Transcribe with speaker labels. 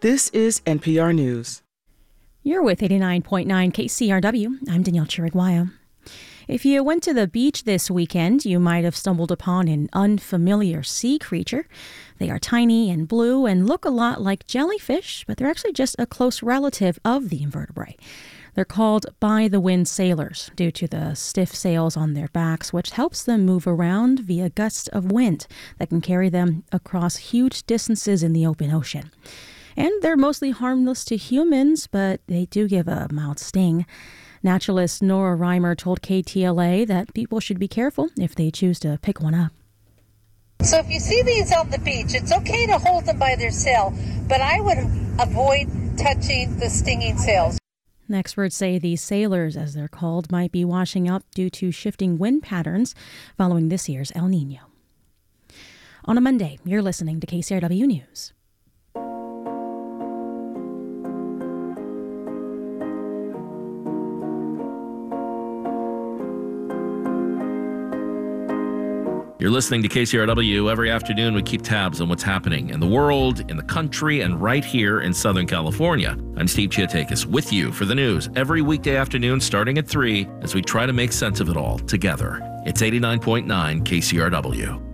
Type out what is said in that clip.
Speaker 1: This is NPR News.
Speaker 2: You're with 89.9 KCRW. I'm Danielle Chiriguaya. If you went to the beach this weekend, you might have stumbled upon an unfamiliar sea creature. They are tiny and blue and look a lot like jellyfish, but they're actually just a close relative of the invertebrate. They're called by-the-wind sailors due to the stiff sails on their backs, which helps them move around via gusts of wind that can carry them across huge distances in the open ocean. And they're mostly harmless to humans, but they do give a mild sting. Naturalist Nora Reimer told KTLA that people should be careful if they choose to pick one up.
Speaker 3: So if you see these on the beach, it's okay to hold them by their sail, but I would avoid touching the stinging sails.
Speaker 2: Experts say these sailors, as they're called, might be washing up due to shifting wind patterns following this year's El Nino. On a Monday, you're listening to KCRW News.
Speaker 4: You're listening to KCRW. Every afternoon, we keep tabs on what's happening in the world, in the country, and right here in Southern California. I'm Steve Chiatakis with you for the news every weekday afternoon starting at 3 as we try to make sense of it all together. It's 89.9 KCRW.